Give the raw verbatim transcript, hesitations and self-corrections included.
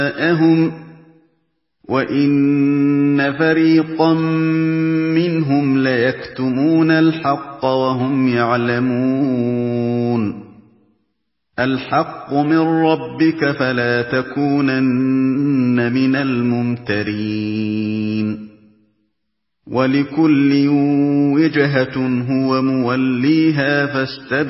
جاءهم وَإِنَّ فَرِيقًا مِّنْهُمْ لَيَكْتُمُونَ الْحَقَّ وَهُمْ يَعْلَمُونَ الْحَقُّ مِن رَّبِّكَ فَلَا تَكُونَنَّ مِنَ الْمُمْتَرِينَ وَلِكُلٍّ وِجْهَةٌ هُوَ مُوَلِّيهَا فَاسْتَبِقُوا